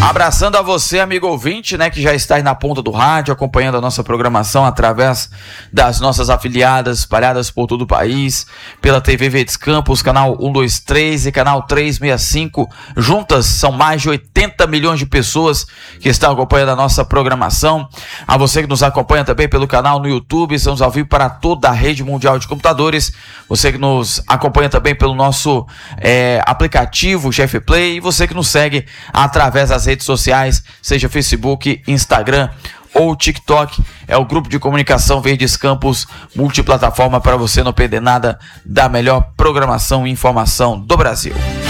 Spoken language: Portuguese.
Abraçando a você, amigo ouvinte, né, que já está aí na ponta do rádio, acompanhando a nossa programação através das nossas afiliadas espalhadas por todo o país, pela TV Verdes Campos, canal 123 e canal 365. Juntas são mais de 80 milhões de pessoas que estão acompanhando a nossa programação. A você que nos acompanha também pelo canal no YouTube, estamos ao vivo para toda a rede mundial de computadores. Você que nos acompanha também pelo nosso aplicativo GF Play, e você que nos segue através das redes sociais, seja Facebook, Instagram ou TikTok. É o grupo de comunicação Verdes Campos, multiplataforma, para você não perder nada da melhor programação e informação do Brasil.